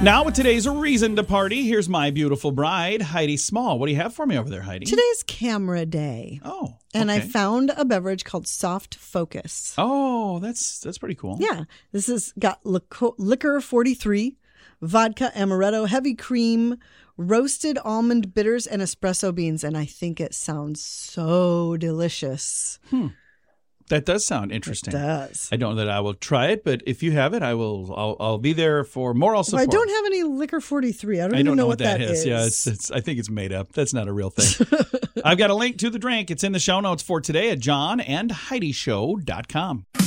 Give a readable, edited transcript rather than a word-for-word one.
Now with today's reason to party, here's my beautiful bride, Heidi Small. What do you have for me over there, Heidi? Today's camera day. Oh, okay. And I found a beverage called Soft Focus. Oh, that's pretty cool. Yeah. This has got liquor 43, vodka amaretto, heavy cream, roasted almond bitters, and espresso beans. And I think it sounds so delicious. That does sound interesting. It does. I don't know that I will try it, but if you have it, I'll be there for moral support. I don't have any liquor 43. I don't even know what that is. Yeah, I think it's made up. That's not a real thing. I've got a link to the drink. It's in the show notes for today at johnandheidishow.com.